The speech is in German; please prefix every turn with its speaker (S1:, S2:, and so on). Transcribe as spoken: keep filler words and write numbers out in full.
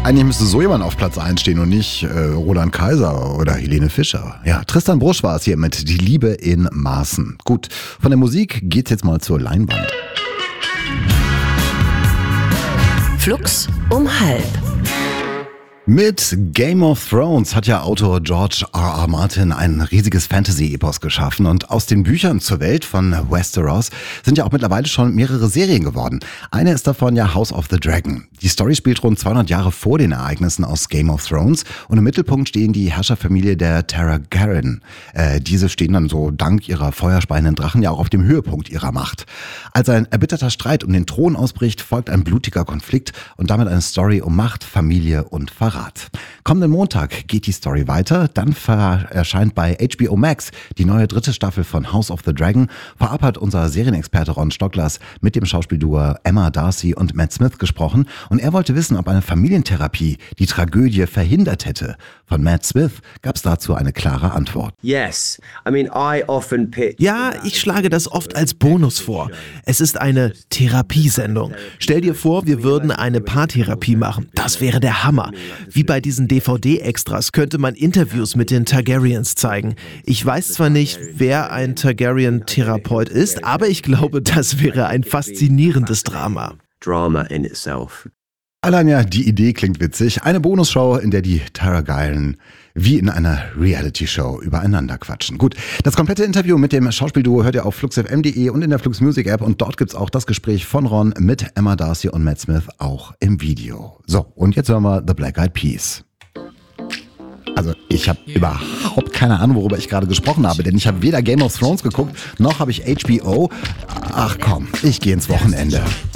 S1: Eigentlich müsste so jemand auf Platz eins stehen und nicht äh, Roland Kaiser oder Helene Fischer. Ja, Tristan Brusch war es hier mit Die Liebe in Maßen. Gut, von der Musik geht's jetzt mal zur Leinwand.
S2: Flux um halb.
S1: Mit Game of Thrones hat ja Autor George R R. Martin ein riesiges Fantasy-Epos geschaffen und aus den Büchern zur Welt von Westeros sind ja auch mittlerweile schon mehrere Serien geworden. Eine ist davon ja House of the Dragon. Die Story spielt rund zweihundert Jahre vor den Ereignissen aus Game of Thrones und im Mittelpunkt stehen die Herrscherfamilie der Targaryen. Äh, diese stehen dann so dank ihrer feuerspeienden Drachen ja auch auf dem Höhepunkt ihrer Macht. Als ein erbitterter Streit um den Thron ausbricht, folgt ein blutiger Konflikt und damit eine Story um Macht, Familie und Verrat. Kommenden Montag geht die Story weiter, dann ver- erscheint bei H B O Max die neue dritte Staffel von House of the Dragon. Vorab hat unser Serienexperte Ron Stocklers mit dem Schauspielduo Emma Darcy und Matt Smith gesprochen und er wollte wissen, ob eine Familientherapie die Tragödie verhindert hätte. Von Matt Smith gab es dazu eine klare Antwort.
S3: Yes, I mean, I often pitch
S4: Ja, ich schlage das oft als Bonus vor. Es ist eine Therapiesendung. Stell dir vor, wir würden eine Paartherapie machen. Das wäre der Hammer. Wie bei diesen D V D-Extras könnte man Interviews mit den Targaryens zeigen. Ich weiß zwar nicht, wer ein Targaryen-Therapeut ist, aber ich glaube, das wäre ein faszinierendes Drama.
S3: Drama in itself.
S1: Allein ja, die Idee klingt witzig. Eine Bonusshow, in der die Targaryen wie in einer Reality-Show übereinander quatschen. Gut, das komplette Interview mit dem Schauspielduo hört ihr auf flux f m punkt de und in der Flux Music App und dort gibt's auch das Gespräch von Ron mit Emma Darcy und Matt Smith auch im Video. So, und jetzt hören wir The Black Eyed Peas. Also ich habe überhaupt keine Ahnung, worüber ich gerade gesprochen habe, denn ich habe weder Game of Thrones geguckt, noch habe ich H B O. Ach komm, ich gehe ins Wochenende.